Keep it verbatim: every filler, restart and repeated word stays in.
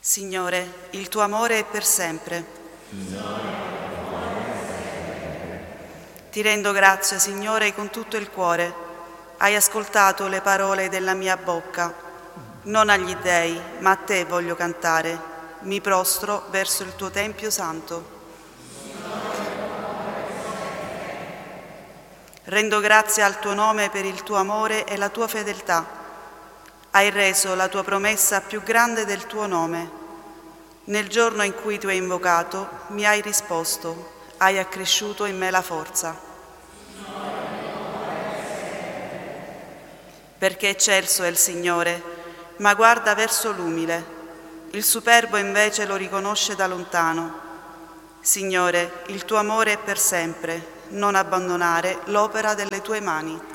Signore, il tuo amore è per sempre. Ti rendo grazie, Signore, con tutto il cuore. Hai ascoltato le parole della mia bocca. Non agli dèi, ma a te voglio cantare. Mi prostro verso il tuo Tempio santo. Rendo grazie al tuo nome per il tuo amore e la tua fedeltà. Hai reso la tua promessa più grande del tuo nome. Nel giorno in cui ti ho invocato, mi hai risposto, hai accresciuto in me la forza. Perché eccelso è il Signore, ma guarda verso l'umile. Il superbo invece lo riconosce da lontano. Signore, il tuo amore è per sempre, non abbandonare l'opera delle tue mani.